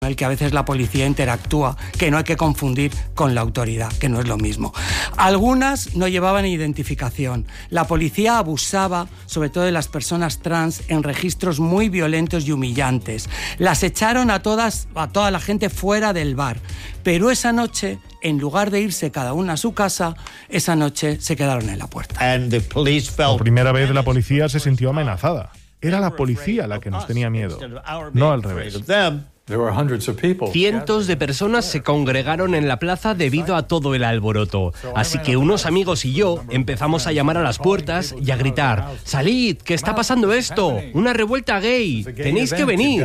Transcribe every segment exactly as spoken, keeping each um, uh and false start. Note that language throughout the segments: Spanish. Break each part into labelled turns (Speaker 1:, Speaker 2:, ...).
Speaker 1: el que a veces la policía interactúa, que no hay que confundir con la autoridad, que no es lo mismo. Algunas no llevaban identificación. La policía abusaba, sobre todo de las personas trans, en registros muy violentos y humillantes. Las echaron a todas, a toda la gente fuera del bar. Pero esa noche, en lugar de irse cada una a su casa, esa noche se quedaron en la puerta.
Speaker 2: Por primera vez la policía se sintió amenazada. Era la policía la que nos tenía miedo, no al revés.
Speaker 3: Cientos de personas se congregaron en la plaza debido a todo el alboroto. Así que unos amigos y yo empezamos a llamar a las puertas y a gritar: ¡Salid, que está pasando esto! ¡Una revuelta gay! ¡Tenéis que venir!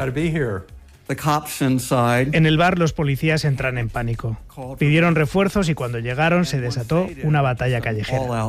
Speaker 4: En el bar los policías entran en pánico. Pidieron refuerzos y cuando llegaron se desató una batalla callejera.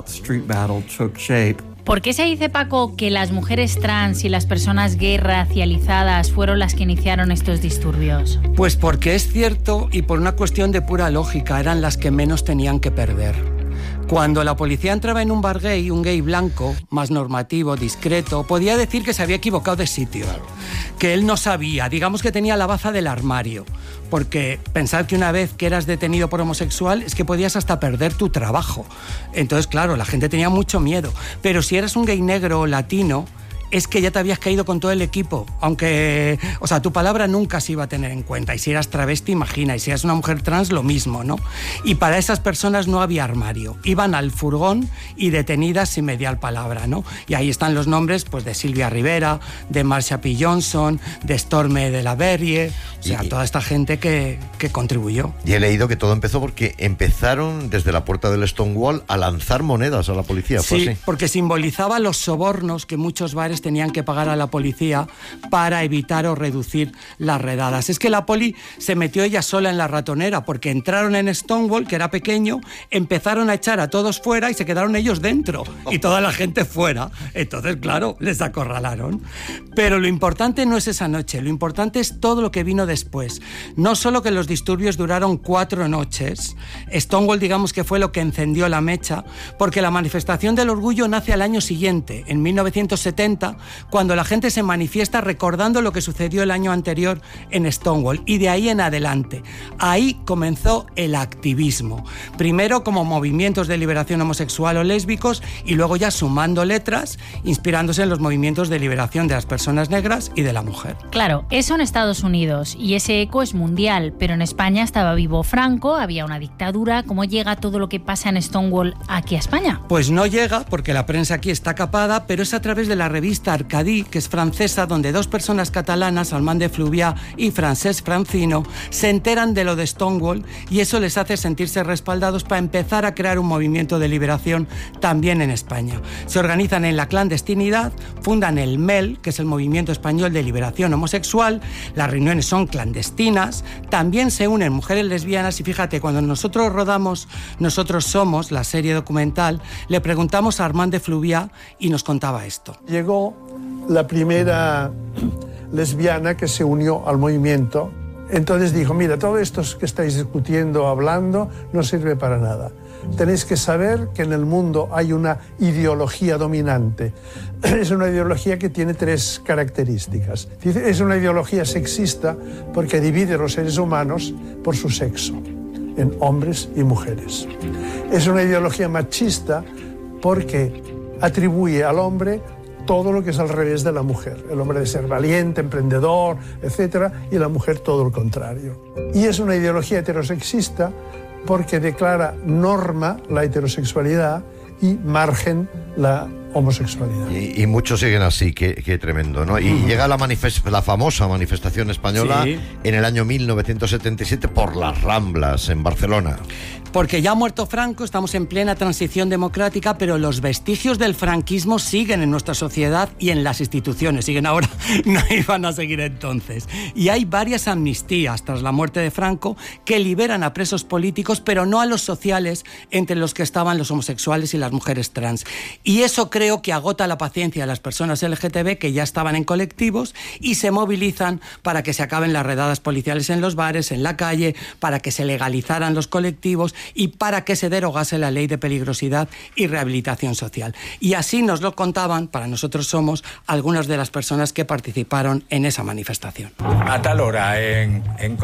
Speaker 5: ¿Por qué se dice, Paco, que las mujeres trans y las personas gay racializadas fueron las que iniciaron estos disturbios?
Speaker 1: Pues porque es cierto y por una cuestión de pura lógica, eran las que menos tenían que perder. Cuando la policía entraba en un bar gay, un gay blanco, más normativo, discreto, podía decir que se había equivocado de sitio, que él no sabía, digamos que tenía la baza del armario, porque pensar que una vez que eras detenido por homosexual es que podías hasta perder tu trabajo. Entonces, claro, la gente tenía mucho miedo, pero si eras un gay negro o latino, es que ya te habías caído con todo el equipo, aunque, o sea, tu palabra nunca se iba a tener en cuenta, y si eras travesti, imagina, y si eras una mujer trans, lo mismo, ¿no? Y para esas personas no había armario, iban al furgón y detenidas sin mediar palabra, ¿no? Y ahí están los nombres, pues, de Silvia Rivera, de Marsha P. Johnson, de Storme de la Verrie, o sea, y, toda esta gente que, que contribuyó.
Speaker 6: Y he leído que todo empezó porque empezaron desde la puerta del Stonewall a lanzar monedas a la policía, ¿fue
Speaker 1: sí,
Speaker 6: así?
Speaker 1: Porque simbolizaba los sobornos que muchos bares tenían que pagar a la policía para evitar o reducir las redadas. Es que la poli se metió ella sola en la ratonera porque entraron en Stonewall, que era pequeño, empezaron a echar a todos fuera y se quedaron ellos dentro y toda la gente fuera. Entonces, claro, les acorralaron. Pero lo importante no es esa noche, lo importante es todo lo que vino después. No solo que los disturbios duraron cuatro noches, Stonewall, digamos que fue lo que encendió la mecha, porque la manifestación del orgullo nace al año siguiente, en mil novecientos setenta, cuando la gente se manifiesta recordando lo que sucedió el año anterior en Stonewall, y de ahí en adelante. Ahí comenzó el activismo, primero como movimientos de liberación homosexual o lésbicos, y luego ya sumando letras, inspirándose en los movimientos de liberación de las personas negras y de la mujer.
Speaker 5: Claro, eso en Estados Unidos, y ese eco es mundial, pero en España estaba vivo Franco, había una dictadura. ¿Cómo llega todo lo que pasa en Stonewall aquí a España?
Speaker 1: Pues no llega, porque la prensa aquí está capada, pero es a través de la revista Arcadí, que es francesa, donde dos personas catalanas, Armand de Fluvià y Francesc Francino, se enteran de lo de Stonewall, y eso les hace sentirse respaldados para empezar a crear un movimiento de liberación también en España. Se organizan en la clandestinidad, fundan el M E L, que es el Movimiento Español de Liberación Homosexual. Las reuniones son clandestinas, también se unen mujeres lesbianas, y fíjate, cuando nosotros rodamos Nosotros Somos, la serie documental, le preguntamos a Armand de Fluvià y nos contaba esto.
Speaker 7: Llegó la primera lesbiana que se unió al movimiento. Entonces dijo: mira, todo esto que estáis discutiendo, hablando, no sirve para nada. Tenéis que saber que en el mundo hay una ideología dominante. Es una ideología que tiene tres características. Es una ideología sexista porque divide a los seres humanos por su sexo, en hombres y mujeres. Es una ideología machista porque atribuye al hombre todo lo que es al revés de la mujer. El hombre de ser valiente, emprendedor, etcétera, y la mujer todo lo contrario. Y es una ideología heterosexista porque declara norma la heterosexualidad y margen la homosexualidad.
Speaker 6: Y, y muchos siguen así, qué, qué tremendo, ¿no? Y uh-huh. llega la, manifest- la famosa manifestación española sí. en el año mil novecientos setenta y siete por las Ramblas, en Barcelona.
Speaker 1: Porque ya muerto Franco, estamos en plena transición democrática, pero los vestigios del franquismo siguen en nuestra sociedad y en las instituciones. Siguen ahora, no iban a seguir entonces. Y hay varias amnistías tras la muerte de Franco que liberan a presos políticos, pero no a los sociales, entre los que estaban los homosexuales y las mujeres trans. Y eso creo que agota la paciencia de las personas L G T B que ya estaban en colectivos y se movilizan para que se acaben las redadas policiales en los bares, en la calle, para que se legalizaran los colectivos y para que se derogase la ley de peligrosidad y rehabilitación social. Y así nos lo contaban, para Nosotros Somos, algunas de las personas que participaron en esa manifestación.
Speaker 8: A tal hora en, en